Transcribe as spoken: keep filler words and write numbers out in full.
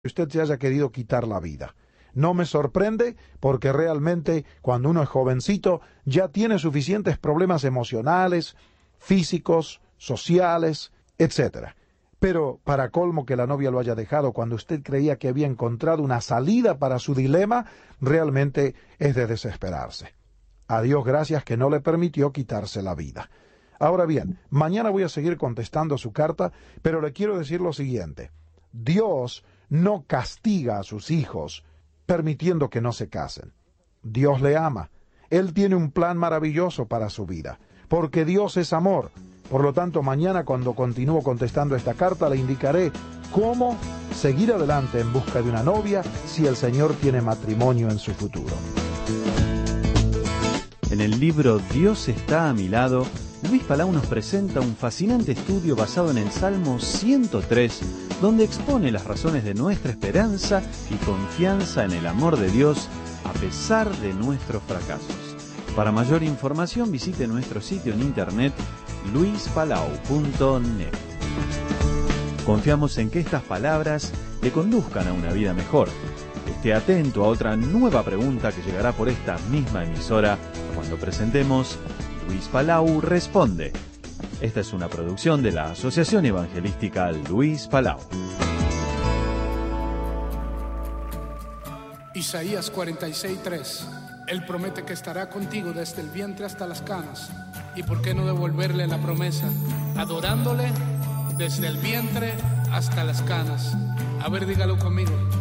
usted se haya querido quitar la vida. No me sorprende porque realmente cuando uno es jovencito ya tiene suficientes problemas emocionales, físicos, sociales, etcétera. Pero para colmo que la novia lo haya dejado cuando usted creía que había encontrado una salida para su dilema, realmente es de desesperarse. A Dios gracias que no le permitió quitarse la vida. Ahora bien, mañana voy a seguir contestando su carta, pero le quiero decir lo siguiente. Dios no castiga a sus hijos permitiendo que no se casen. Dios le ama. Él tiene un plan maravilloso para su vida, porque Dios es amor. Por lo tanto, mañana cuando continúo contestando esta carta le indicaré cómo seguir adelante en busca de una novia si el Señor tiene matrimonio en su futuro. En el libro Dios está a mi lado, Luis Palau nos presenta un fascinante estudio basado en el Salmo ciento tres, donde expone las razones de nuestra esperanza y confianza en el amor de Dios a pesar de nuestros fracasos. Para mayor información visite nuestro sitio en internet luis palau punto net. Confiamos en que estas palabras le conduzcan a una vida mejor. Esté atento a otra nueva pregunta que llegará por esta misma emisora cuando presentemos Luis Palau Responde. Esta es una producción de la Asociación Evangelística Luis Palau. Isaías cuarenta y seis, tres. Él promete que estará contigo desde el vientre hasta las canas. ¿Y por qué no devolverle la promesa? Adorándole desde el vientre hasta las canas. A ver, dígalo conmigo.